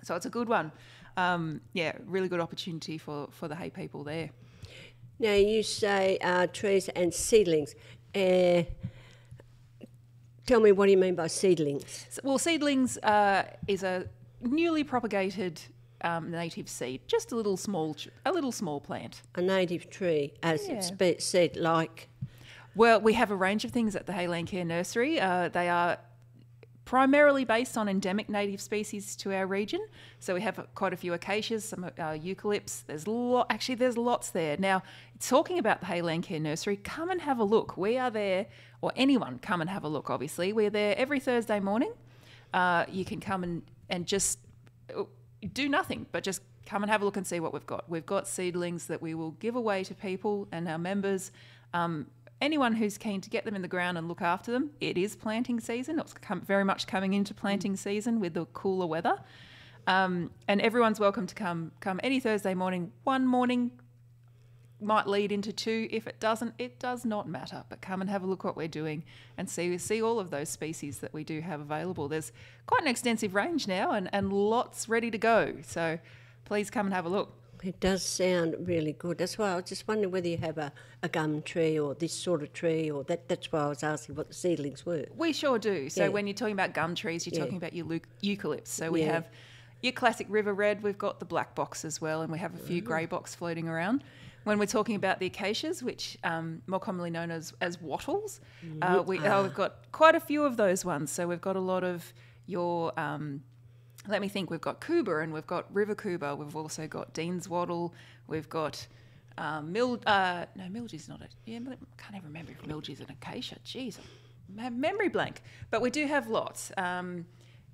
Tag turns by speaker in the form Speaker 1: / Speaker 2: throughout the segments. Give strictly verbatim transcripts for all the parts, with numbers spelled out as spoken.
Speaker 1: So it's a good one. Um, yeah, really good opportunity for, for the hay people there.
Speaker 2: Now, you say uh, trees and seedlings. Uh, tell me, what do you mean by seedlings?
Speaker 1: So, well, seedlings uh, is a newly propagated um, native seed, just a little small, a little small plant.
Speaker 2: A native tree, as
Speaker 1: Yeah.
Speaker 2: it's be- said, like...
Speaker 1: Well, we have a range of things at the Hayland Care Nursery. Uh, they are primarily based on endemic native species to our region. So we have quite a few acacias, some uh, eucalypts. There's lo- actually there's lots there. Now, talking about the Hayland Care Nursery, come and have a look. We are there, or anyone come and have a look. Obviously, we're there every Thursday morning. Uh, you can come and and just do nothing, but just come and have a look and see what we've got. We've got seedlings that we will give away to people and our members. Um, Anyone who's keen to get them in the ground and look after them, it is planting season. It's come, very much coming into planting season with the cooler weather. Um, and everyone's welcome to come come any Thursday morning. One morning might lead into two. If it doesn't, it does not matter. But come and have a look what we're doing and see see all of those species that we do have available. There's quite an extensive range now and, and lots ready to go. So please come and have a look.
Speaker 2: It does sound really good. That's why I was just wondering whether you have a, a gum tree or this sort of tree, or that. That's why I was asking what the seedlings were.
Speaker 1: We sure do. So
Speaker 2: Yeah.
Speaker 1: when you're talking about gum trees, you're
Speaker 2: Yeah.
Speaker 1: talking about your leu- eucalypts. So we
Speaker 2: Yeah.
Speaker 1: have your classic river red. We've got the black box as well, and we have a few grey box floating around. When we're talking about the acacias, which um, more commonly known as, as wattles, uh, we, oh, we've got quite a few of those ones. So we've got a lot of your... Um, Let me think, we've got Coober and we've got River Coober. We've also got Dean's Wattle. We've got um, Mil... Uh, no, Milgie's not a... Yeah, I can't even remember if Milgie's an acacia. Jeez, I have memory blank. But we do have lots. Um,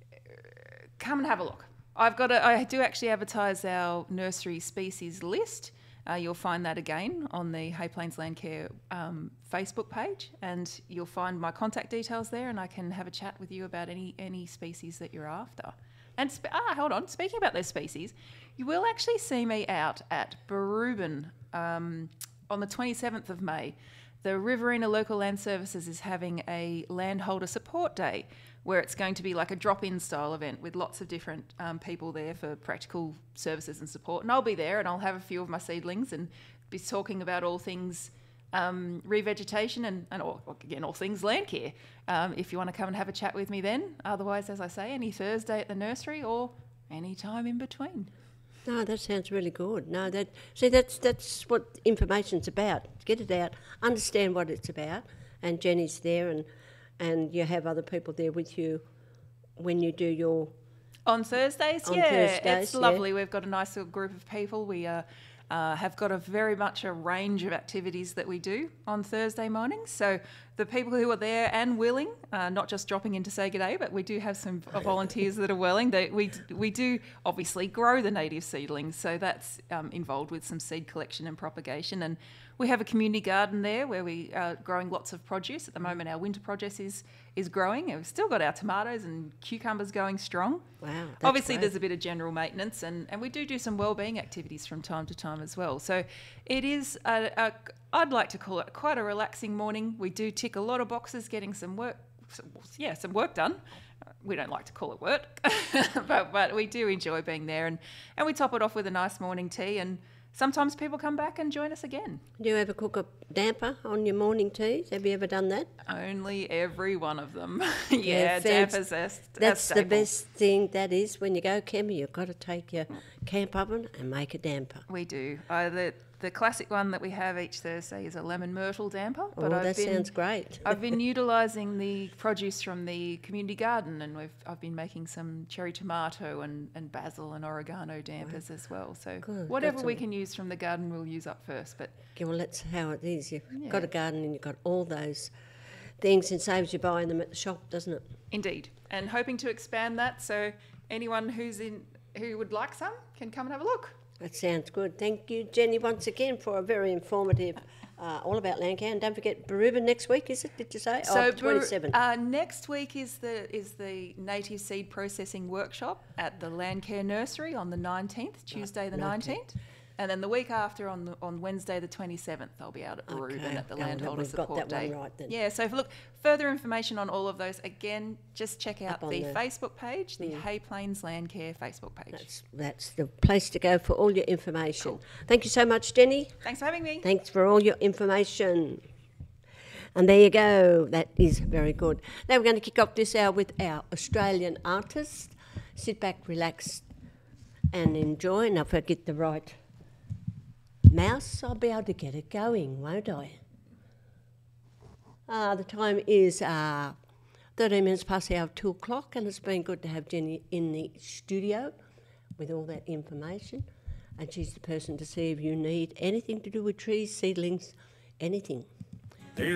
Speaker 1: come and have a look. I've got a... I do actually advertise our nursery species list. Uh, you'll find that again on the Hay Plains Land Care um, Facebook page, and you'll find my contact details there, and I can have a chat with you about any any species that you're after. And sp- ah, hold on. Speaking about those species, you will actually see me out at Barubin um, on the twenty-seventh of May. The Riverina Local Land Services is having a landholder support day, where it's going to be like a drop-in style event with lots of different um, people there for practical services and support. And I'll be there, and I'll have a few of my seedlings and be talking about all things um, revegetation and, and all, again, all things land care. Um, if you want to come and have a chat with me then. Otherwise, as I say, any Thursday at the nursery or any time in between.
Speaker 2: No, that sounds really good. No, that see, that's that's what information's about. Get it out, understand what it's about, and Jenny's there, and and you have other people there with you when you do your...
Speaker 1: On Thursdays,
Speaker 2: On
Speaker 1: yeah,
Speaker 2: Thursdays,
Speaker 1: it's lovely. We've got a nice little group of people. We uh, uh, have got a very much a range of activities that we do on Thursday mornings. So the people who are there and willing, uh, not just dropping in to say good day, but we do have some volunteers that are willing. They, we we do obviously grow the native seedlings, so that's um, involved with some seed collection and propagation. And we have a community garden there where we are growing lots of produce. At the moment, our winter produce is is growing. We've still got our tomatoes and cucumbers going strong.
Speaker 2: Wow, that's
Speaker 1: Obviously,
Speaker 2: great.
Speaker 1: there's a bit of general maintenance, and, and we do do some wellbeing activities from time to time as well. So it is, a, a, I'd like to call it quite a relaxing morning. We do tick a lot of boxes getting some work, yeah, some work done. We don't like to call it work, but, but we do enjoy being there. And, and we top it off with a nice morning tea, and sometimes people come back and join us again.
Speaker 2: Do you ever cook a damper on your morning teas? Have you ever done that?
Speaker 1: Only every one of them.
Speaker 2: Yeah,
Speaker 1: yeah,
Speaker 2: fancy.
Speaker 1: dampers. are st- a
Speaker 2: That's the
Speaker 1: staple.
Speaker 2: best thing, that is, when you go camping, you've got to take your camp oven and make a damper.
Speaker 1: We do. Uh, the the classic one that we have each Thursday is a lemon myrtle damper.
Speaker 2: Oh,
Speaker 1: But I've
Speaker 2: that
Speaker 1: been,
Speaker 2: sounds great.
Speaker 1: I've been utilising the produce from the community garden, and we've I've been making some cherry tomato and, and basil and oregano dampers as well. So
Speaker 2: Good,
Speaker 1: whatever
Speaker 2: that's
Speaker 1: we
Speaker 2: all.
Speaker 1: can use from the garden, we'll use up first. But
Speaker 2: Yeah, well, that's how it is. You've
Speaker 1: Yeah.
Speaker 2: got a garden and you've got all those things, and saves you buying them at the shop, doesn't it?
Speaker 1: indeed, and hoping to expand that, so anyone who's in who would like some can come and have a look.
Speaker 2: That sounds good. Thank you, Jenny, once again for a very informative, uh, all about land care. And don't forget, Barubin next week, is it? Did you say?
Speaker 1: So
Speaker 2: oh, twenty-seven.
Speaker 1: Uh, next week is the is the native seed processing workshop at the Land Care Nursery on the nineteenth, Tuesday the nineteenth. And then the week after, on the, on Wednesday the twenty-seventh, I'll be out at
Speaker 2: Okay.
Speaker 1: Reuben at the
Speaker 2: Oh, then
Speaker 1: Landholder
Speaker 2: we've got
Speaker 1: Support
Speaker 2: that one
Speaker 1: Day.
Speaker 2: right then.
Speaker 1: Yeah, so if look, further information on all of those, again, just check out
Speaker 2: Up on
Speaker 1: the
Speaker 2: the-
Speaker 1: Facebook page, the Hay Plains Land Care Facebook page.
Speaker 2: That's, that's the place to go for all your information.
Speaker 1: Cool.
Speaker 2: Thank you so much, Jenny.
Speaker 1: Thanks for having me.
Speaker 2: Thanks for all your information. And there you go. That is very good. Now we're going to kick off this hour with our Australian artist. Sit back, relax, and enjoy. And if I get the right mouse, I'll be able to get it going, won't I? Uh, the time is uh, thirteen minutes past the hour of two o'clock, and it's been good to have Jenny in the studio with all that information. And she's the person to see if you need anything to do with trees, seedlings, anything.